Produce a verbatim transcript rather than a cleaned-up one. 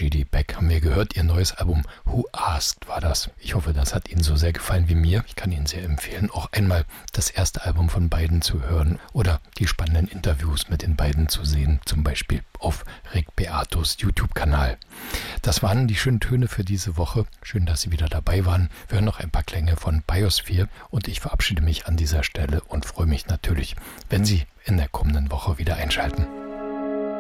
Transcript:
J D Beck haben wir gehört. Ihr neues Album Who Asked war das. Ich hoffe, das hat Ihnen so sehr gefallen wie mir. Ich kann Ihnen sehr empfehlen, auch einmal das erste Album von beiden zu hören oder die spannenden Interviews mit den beiden zu sehen, zum Beispiel auf Rick Beatos YouTube-Kanal. Das waren die schönen Töne für diese Woche. Schön, dass Sie wieder dabei waren. Wir hören noch ein paar Klänge von Biosphere und ich verabschiede mich an dieser Stelle und freue mich natürlich, wenn Sie in der kommenden Woche wieder einschalten.